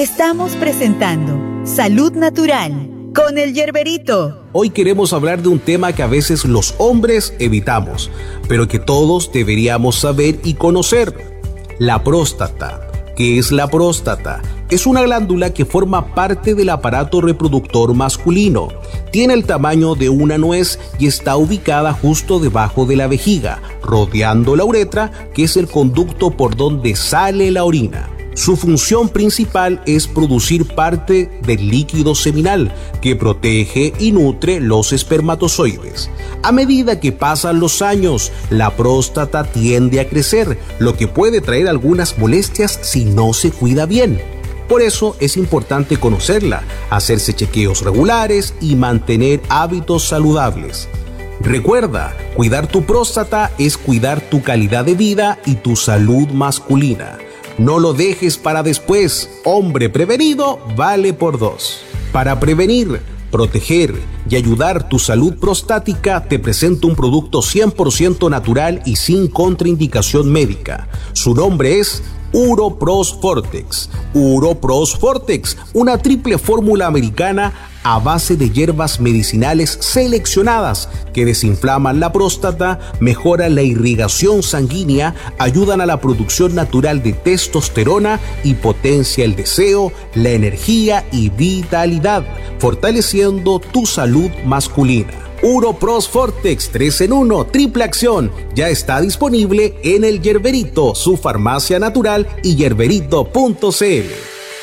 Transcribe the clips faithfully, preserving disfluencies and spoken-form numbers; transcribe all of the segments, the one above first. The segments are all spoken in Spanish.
Estamos presentando Salud Natural con el Yerberito. Hoy queremos hablar de un tema que a veces los hombres evitamos, pero que todos deberíamos saber y conocer: la próstata. ¿Qué es la próstata? Es una glándula que forma parte del aparato reproductor masculino. Tiene el tamaño de una nuez y está ubicada justo debajo de la vejiga, rodeando la uretra, que es el conducto por donde sale la orina. Su función principal es producir parte del líquido seminal que protege y nutre los espermatozoides. A medida que pasan los años, la próstata tiende a crecer, lo que puede traer algunas molestias si no se cuida bien. Por eso es importante conocerla, hacerse chequeos regulares y mantener hábitos saludables. Recuerda, cuidar tu próstata es cuidar tu calidad de vida y tu salud masculina. No lo dejes para después. Hombre prevenido vale por dos. Para prevenir, proteger y ayudar tu salud prostática, te presento un producto cien por ciento natural y sin contraindicación médica. Su nombre es Uropros Fortex. Uropros Fortex, una triple fórmula americana a base de hierbas medicinales seleccionadas que desinflaman la próstata, mejoran la irrigación sanguínea, ayudan a la producción natural de testosterona y potencia el deseo, la energía y vitalidad, fortaleciendo tu salud masculina. Uropros Fortex tres en uno, triple acción, ya está disponible en el Yerberito, su farmacia natural y yerberito punto c l.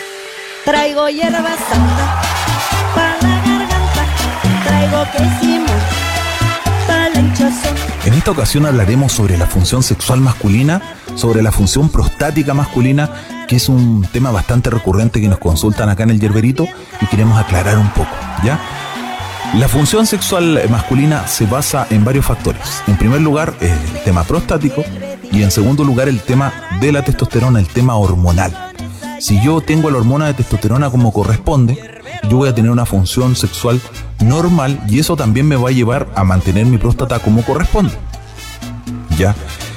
Traigo hierba santa para la garganta, traigo quesimo para la hinchazón. En esta ocasión hablaremos sobre la función sexual masculina, sobre la función prostática masculina, que es un tema bastante recurrente que nos consultan acá en el Yerberito y queremos aclarar un poco, ¿ya? La función sexual masculina se basa en varios factores. En primer lugar, el tema prostático, y en segundo lugar, el tema de la testosterona, el tema hormonal. Si yo tengo la hormona de testosterona como corresponde, yo voy a tener una función sexual normal y eso también me va a llevar a mantener mi próstata como corresponde, ¿ya?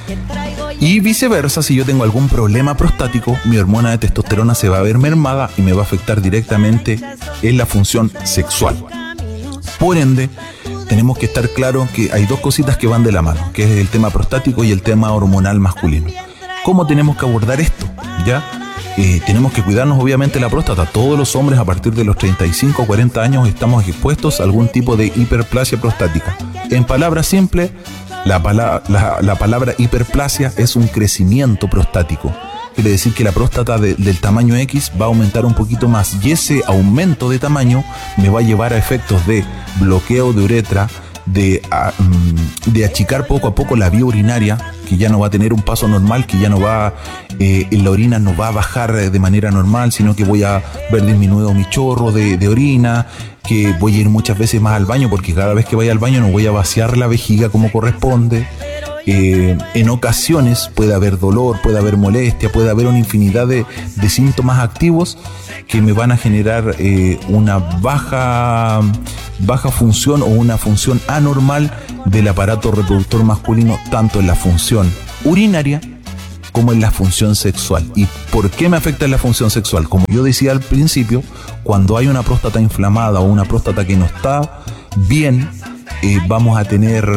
Y viceversa, si yo tengo algún problema prostático, mi hormona de testosterona se va a ver mermada y me va a afectar directamente en la función sexual. Por ende, tenemos que estar claros que hay dos cositas que van de la mano, que es el tema prostático y el tema hormonal masculino. ¿Cómo tenemos que abordar esto? ¿Ya? Eh, tenemos que cuidarnos obviamente la próstata. Todos los hombres a partir de los treinta y cinco o cuarenta años estamos expuestos a algún tipo de hiperplasia prostática. En palabras simples, la, pala- la, la palabra hiperplasia es un crecimiento prostático. Quiere decir que la próstata de, del tamaño X va a aumentar un poquito más y ese aumento de tamaño me va a llevar a efectos de bloqueo de uretra, de, a, de achicar poco a poco la vía urinaria, que ya no va a tener un paso normal, que ya no va, eh, la orina no va a bajar de manera normal, sino que voy a ver disminuido mi chorro de, de orina, que voy a ir muchas veces más al baño, porque cada vez que vaya al baño no voy a vaciar la vejiga como corresponde. Eh, en ocasiones puede haber dolor, puede haber molestia, puede haber una infinidad de, de síntomas activos que me van a generar eh, una baja, baja función o una función anormal del aparato reproductor masculino, tanto en la función urinaria como en la función sexual. ¿Y por qué me afecta en la función sexual? Como yo decía al principio, cuando hay una próstata inflamada o una próstata que no está bien, Eh, vamos a tener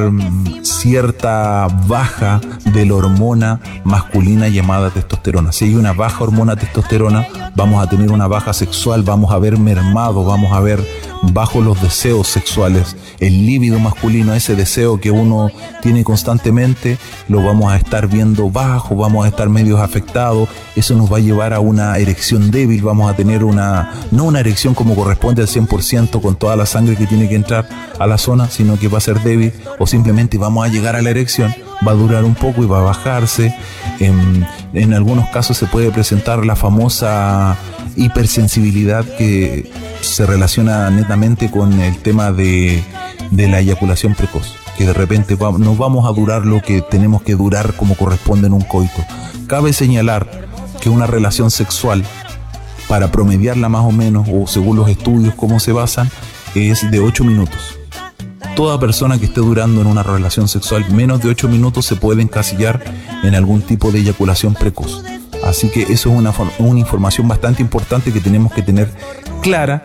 cierta baja de la hormona masculina llamada testosterona. Si hay una baja hormona testosterona, vamos a tener una baja sexual, vamos a ver mermado, vamos a ver bajo los deseos sexuales. El líbido masculino, ese deseo que uno tiene constantemente, lo vamos a estar viendo bajo, vamos a estar medio afectados. Eso nos va a llevar a una erección débil, vamos a tener una, no una erección como corresponde al cien por ciento con toda la sangre que tiene que entrar a la zona, sino que va a ser débil, o simplemente vamos a llegar a la erección, va a durar un poco y va a bajarse. En, en algunos casos se puede presentar la famosa hipersensibilidad que se relaciona netamente con el tema de, de la eyaculación precoz, que de repente va, no vamos a durar lo que tenemos que durar como corresponde en un coito. Cabe señalar que una relación sexual, para promediarla más o menos, o según los estudios cómo se basan, es de ocho minutos. Toda persona que esté durando en una relación sexual menos de ocho minutos se puede encasillar en algún tipo de eyaculación precoz. Así que eso es una, una información bastante importante que tenemos que tener clara,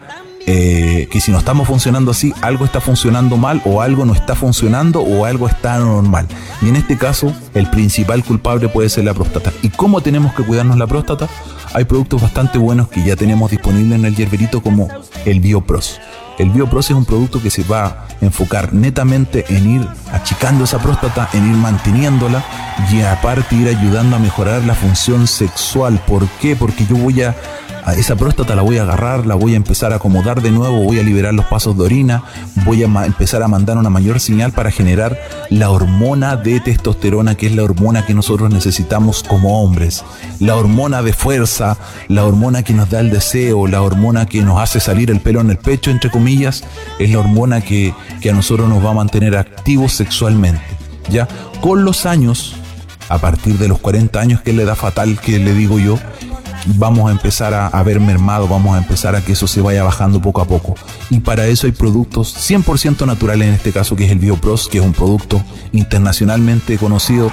eh, que si no estamos funcionando así, algo está funcionando mal, o algo no está funcionando, o algo está anormal. Y en este caso, el principal culpable puede ser la próstata. ¿Y cómo tenemos que cuidarnos la próstata? Hay productos bastante buenos que ya tenemos disponibles en el Yerberito, como el BioPros. El BioPros es un producto que se va a enfocar netamente en ir achicando esa próstata, en ir manteniéndola, y aparte ir ayudando a mejorar la función sexual. ¿Por qué? Porque yo voy a, a esa próstata la voy a agarrar, la voy a empezar a acomodar de nuevo, voy a liberar los pasos de orina, voy a ma- empezar a mandar una mayor señal para generar la hormona de testosterona, que es la hormona que nosotros necesitamos como hombres. La hormona de fuerza, la hormona que nos da el deseo, la hormona que nos hace salir el pelo en el pecho, entre comillas, es la hormona que, que a nosotros nos va a mantener activos sexualmente. Ya con los años, a partir de los cuarenta años, que es la edad fatal que le digo yo, vamos a empezar a, a ver mermado, vamos a empezar a que eso se vaya bajando poco a poco. Y para eso hay productos cien por ciento naturales, en este caso, que es el BioPros, que es un producto internacionalmente conocido,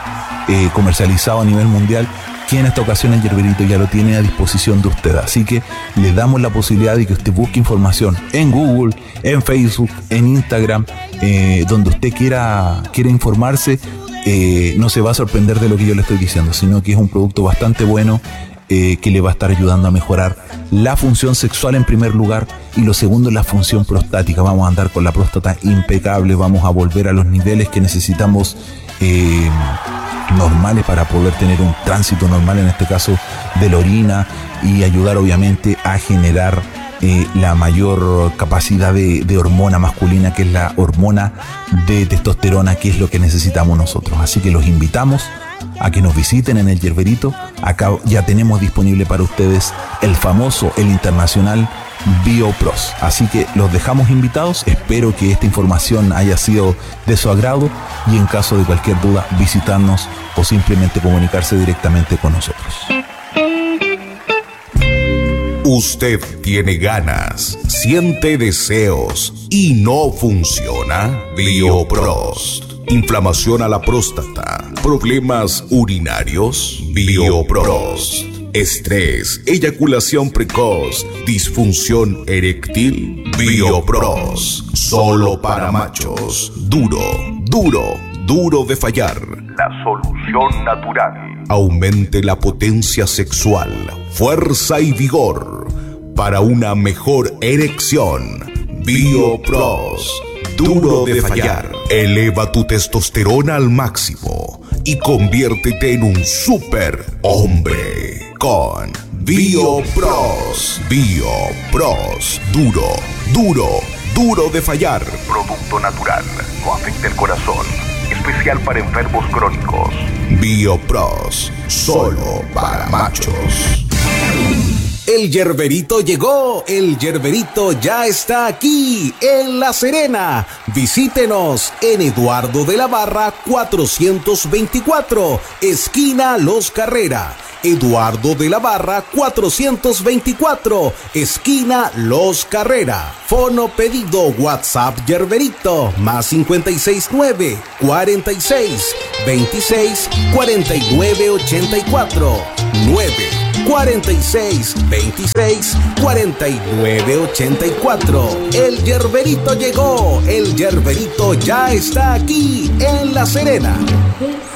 eh, comercializado a nivel mundial, que en esta ocasión el Yerberito ya lo tiene a disposición de usted. Así que le damos la posibilidad de que usted busque información en Google, en Facebook, en Instagram, eh, donde usted quiera, quiera informarse. Eh, no se va a sorprender de lo que yo le estoy diciendo, sino que es un producto bastante bueno, eh, que le va a estar ayudando a mejorar la función sexual en primer lugar, y lo segundo, la función prostática. Vamos a andar con la próstata impecable, vamos a volver a los niveles que necesitamos, eh, normales, para poder tener un tránsito normal, en este caso de la orina, y ayudar obviamente a generar eh, la mayor capacidad de, de hormona masculina, que es la hormona de testosterona, que es lo que necesitamos nosotros. Así que los invitamos a que nos visiten en el Yerberito. Acá ya tenemos disponible para ustedes el famoso, el internacional BioPros. Así que los dejamos invitados. Espero que esta información haya sido de su agrado, y en caso de cualquier duda, visitarnos o simplemente comunicarse directamente con nosotros. Usted tiene ganas, siente deseos y no funciona. BioPros. Inflamación a la próstata, problemas urinarios. BioPros. Estrés, eyaculación precoz, disfunción eréctil. BioPros. Solo para machos. Duro, duro, duro de fallar. La solución natural. Aumente la potencia sexual, fuerza y vigor para una mejor erección. BioPros. Duro de fallar. Eleva tu testosterona al máximo y conviértete en un super hombre con BioPros. BioPros. Duro, duro, duro de fallar. Producto natural. No afecta el corazón. Especial para enfermos crónicos. BioPros. Solo para machos. El Yerberito llegó, el Yerberito ya está aquí, en La Serena. Visítenos en Eduardo de la Barra cuatrocientos veinticuatro, esquina Los Carrera. Eduardo de la Barra cuatrocientos veinticuatro, esquina Los Carrera. Fono pedido WhatsApp Yerberito, más cincuenta y seis nueve, cuarenta y seis, veintiséis, cuarenta y nueve, ochenta y cuatro, nueve cuarenta y seis, veintiséis, cuarenta y nueve, ochenta y cuatro. El Yerberito llegó, el Yerberito ya está aquí en La Serena.